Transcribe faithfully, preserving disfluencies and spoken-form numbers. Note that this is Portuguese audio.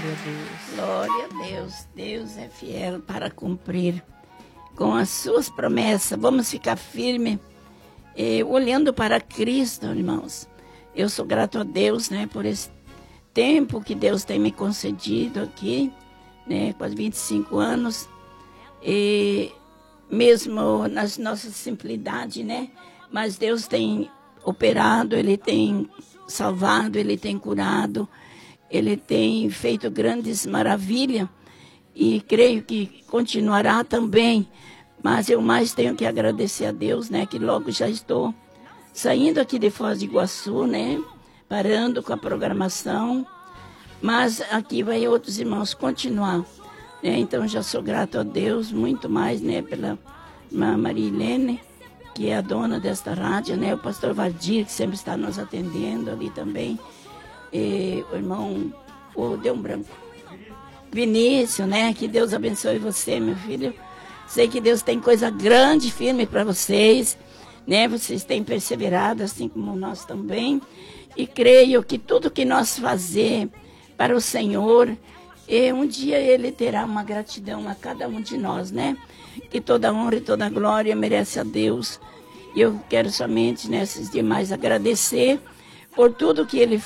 Glória a Deus. Glória a Deus. Deus é fiel para cumprir com as suas promessas. Vamos ficar firmes, eh, olhando para Cristo, irmãos. Eu sou grato a Deus, né, por esse tempo que Deus tem me concedido aqui, né, quase vinte e cinco anos. E mesmo nas nossas simplicidades, né, mas Deus tem operado, Ele tem salvado, Ele tem curado, Ele tem feito grandes maravilhas e creio que continuará também. Mas eu mais tenho que agradecer a Deus, né, que logo já estou saindo aqui de Foz do Iguaçu, né, parando com a programação, mas aqui vai outros irmãos continuar, né, então já sou grato a Deus muito mais, né, pela irmã Maria Helene, que é a dona desta rádio, né, o pastor Valdir, que sempre está nos atendendo ali também, e o irmão, o deu um branco, Vinícius, né, que Deus abençoe você, meu filho, sei que Deus tem coisa grande, firme para vocês, né, vocês têm perseverado, assim como nós também, e creio que tudo que nós fazer para o Senhor, e um dia Ele terá uma gratidão a cada um de nós, né, que toda honra e toda glória merece a Deus. E eu quero somente nesses demais agradecer por tudo que Ele